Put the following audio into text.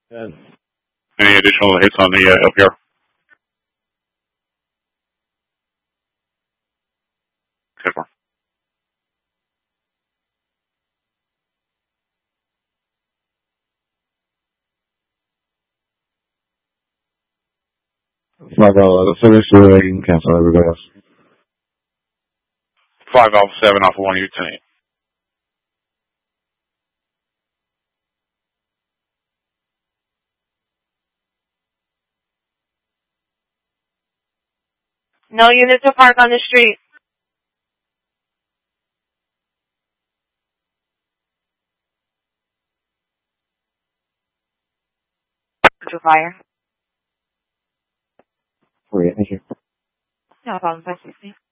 Good. Any additional hits on the LPR? Okay, far. 5-0, finish so they can cancel everybody else. 5 off 7 off of 1 U 10. No units to park on the street. Fire. Thank you. No problem, 560.